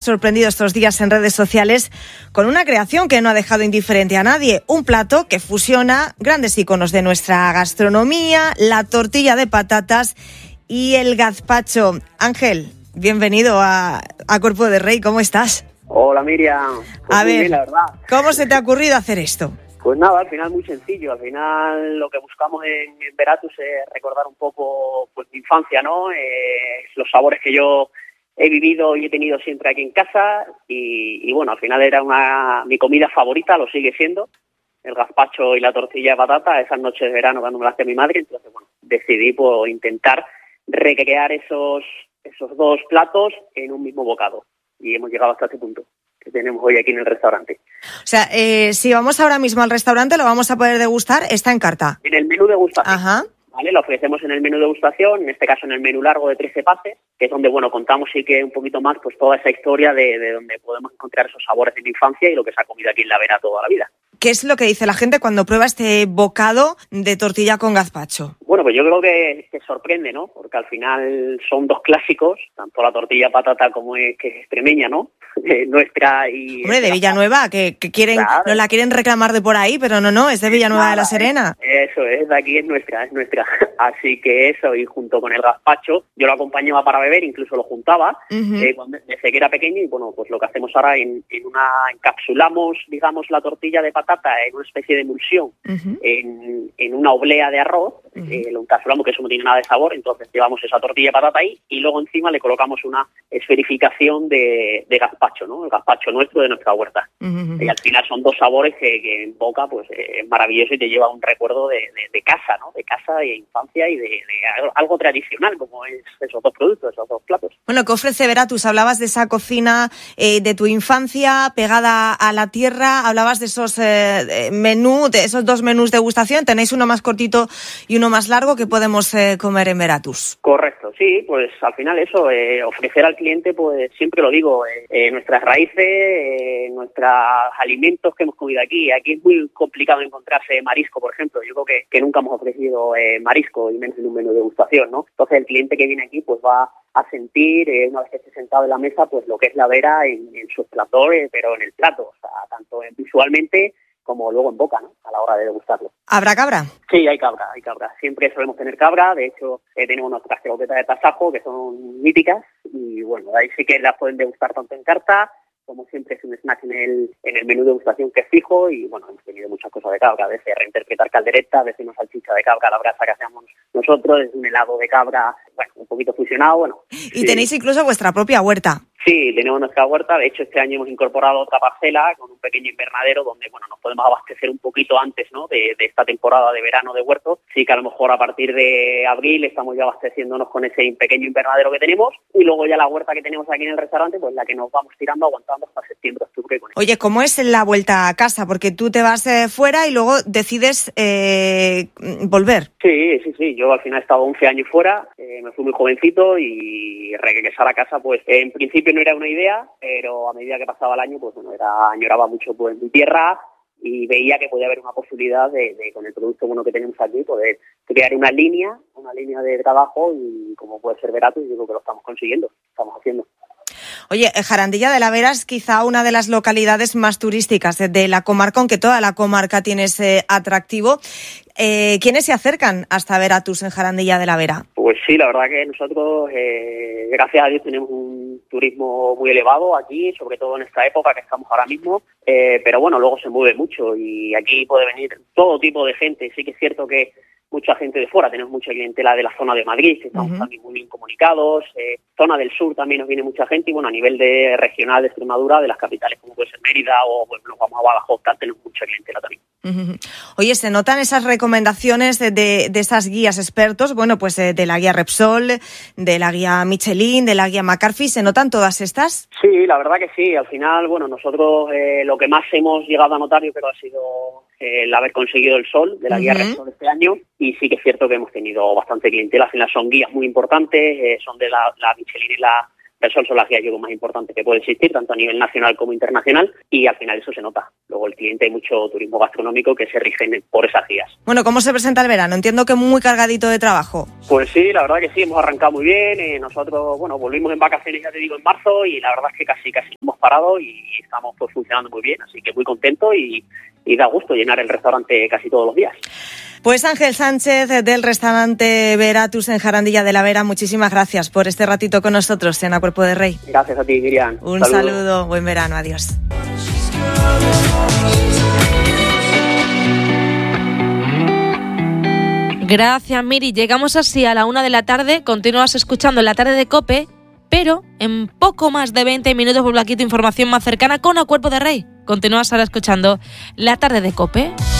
sorprendido estos días en redes sociales con una creación que no ha dejado indiferente a nadie. Un plato que fusiona grandes iconos de nuestra gastronomía, la tortilla de patatas y el gazpacho. Ángel, bienvenido a Cuerpo de Rey, ¿cómo estás? Hola Miriam, pues a ver, bien, la verdad. ¿Cómo se te ha ocurrido hacer esto? Pues nada, al final muy sencillo. Al final lo que buscamos en Veratus es recordar un poco pues mi infancia, ¿no? Los sabores que yo he vivido y he tenido siempre aquí en casa y bueno, al final era mi comida favorita, lo sigue siendo, el gazpacho y la tortilla de patata, esas noches de verano cuando me las hacía mi madre. Entonces, bueno, decidí pues intentar recrear esos dos platos en un mismo bocado y hemos llegado hasta este punto que tenemos hoy aquí en el restaurante. O sea, si vamos ahora mismo al restaurante, lo vamos a poder degustar, está en carta. En el menú degustación. Ajá. ¿Vale? Lo ofrecemos en el menú degustación, en este caso en el menú largo de 13 pases, que es donde, bueno, contamos sí que un poquito más pues toda esa historia de donde podemos encontrar esos sabores de mi infancia y lo que se ha comido aquí en La Vera toda la vida. ¿Qué es lo que dice la gente cuando prueba este bocado de tortilla con gazpacho? Bueno, pues yo creo que sorprende, ¿no? Porque al final son dos clásicos, tanto la tortilla patata como que es extremeña, ¿no? Nuestra y... Hombre, de Villanueva, que quieren, claro, no la quieren reclamar de por ahí, pero no, es de Villanueva de la Serena. Eso es, de aquí es nuestra. Así que eso, y junto con el gazpacho, yo lo acompañaba para beber, incluso lo juntaba, desde que era pequeño, y bueno, pues lo que hacemos ahora encapsulamos, digamos, la tortilla de patata en una especie de emulsión, en una oblea de arroz, lo encapsulamos, que eso no tiene nada de sabor, entonces llevamos esa tortilla de patata ahí, y luego encima le colocamos una esferificación de gazpacho, ¿no? El gazpacho nuestro de nuestra huerta. Y al final son dos sabores que en boca pues es maravilloso y te lleva un recuerdo de casa, ¿no? De casa, de infancia y de algo tradicional, como es esos dos productos, esos dos platos. Bueno, ¿qué ofrece Veratus? Hablabas de esa cocina de tu infancia pegada a la tierra, hablabas de esos de esos dos menús de degustación. Tenéis uno más cortito y uno más largo que podemos comer en Veratus. Correcto, sí, pues al final eso, ofrecer al cliente, pues siempre lo digo, nuestras raíces, nuestros alimentos que hemos comido aquí. Aquí es muy complicado encontrarse marisco, por ejemplo. Yo creo que nunca hemos ofrecido marisco, y menos en un menú de degustación, ¿no? Entonces el cliente que viene aquí pues va a sentir, una vez que esté sentado en la mesa, pues lo que es la Vera en su esplendor, pero en el plato, o sea, tanto visualmente como luego en boca, ¿no? A la hora de degustarlo. ¿Habrá cabra? Sí, hay cabra. Siempre solemos tener cabra. De hecho, tenemos nuestras croquetas de tasajo, que son míticas, y bueno, ahí sí que las pueden degustar tanto en carta, como siempre es un snack en el menú de degustación que es fijo, y bueno, hemos tenido muchas cosas de cabra, a veces reinterpretar caldereta, a veces una salchicha de cabra a la brasa que hacemos nosotros, es un helado de cabra, bueno, un poquito fusionado, bueno. Y sí. Tenéis incluso vuestra propia huerta. Sí, tenemos nuestra huerta. De hecho, este año hemos incorporado otra parcela con un pequeño invernadero donde, bueno, nos podemos abastecer un poquito antes, ¿no? De esta temporada de verano de huerto. Sí que a lo mejor a partir de abril estamos ya abasteciéndonos con ese pequeño invernadero que tenemos, y luego ya la huerta que tenemos aquí en el restaurante, pues la que nos vamos tirando, aguantando hasta septiembre, octubre. Oye, ¿cómo es la vuelta a casa? Porque tú te vas fuera y luego decides volver. Sí. Yo al final he estado 11 años fuera, me fui muy jovencito, y regresar a casa, pues en principio no era una idea, pero a medida que pasaba el año, pues bueno, añoraba mucho pues mi tierra, y veía que podía haber una posibilidad de con el producto bueno que tenemos aquí, poder crear una línea de trabajo, y como puede ser Veratus, yo creo que lo estamos consiguiendo, estamos haciendo. Oye, Jarandilla de la Vera es quizá una de las localidades más turísticas de la comarca, aunque toda la comarca tiene ese atractivo. ¿Quiénes se acercan hasta Veratus en Jarandilla de la Vera? Pues sí, la verdad que nosotros, gracias a Dios, tenemos un turismo muy elevado aquí, sobre todo en esta época que estamos ahora mismo, pero bueno, luego se mueve mucho y aquí puede venir todo tipo de gente. Sí que es cierto que mucha gente de fuera, tenemos mucha clientela de la zona de Madrid, que estamos también muy bien comunicados, zona del sur también nos viene mucha gente, y bueno, a nivel de regional de Extremadura, de las capitales como puede ser Mérida o bueno, vamos a Badajoz, tenemos mucha clientela también. Oye, ¿se notan esas recomendaciones de esas guías expertos? Bueno, pues de la guía Repsol, de la guía Michelin, de la guía McCarthy, ¿se notan todas estas? Sí, la verdad que sí. Al final, bueno, nosotros lo que más hemos llegado a notar, yo creo, ha sido el haber conseguido el sol de la guía Repsol este año, y sí que es cierto que hemos tenido bastante clientela. Al final son guías muy importantes, son de la Michelin y la Esas son las guías yo creo más importantes que puede existir, tanto a nivel nacional como internacional, y al final eso se nota. Luego el cliente, hay mucho turismo gastronómico que se rigen por esas guías. Bueno, ¿cómo se presenta el verano? Entiendo que muy cargadito de trabajo. Pues sí, la verdad que sí, hemos arrancado muy bien. Nosotros, volvimos en vacaciones, ya te digo, en marzo, y la verdad es que casi hemos parado y estamos pues funcionando muy bien, así que muy contento y da gusto llenar el restaurante casi todos los días. Pues Ángel Sánchez, del restaurante Veratus en Jarandilla de la Vera, muchísimas gracias por este ratito con nosotros en A Cuerpo de Rey. Gracias a ti, Miriam. Un saludo, buen verano, adiós. Gracias, Miri. Llegamos así a la 1 de la tarde. Continúas escuchando La Tarde de COPE, pero en poco más de 20 minutos vuelvo aquí tu información más cercana con A Cuerpo de Rey. Continúas ahora escuchando La Tarde de COPE.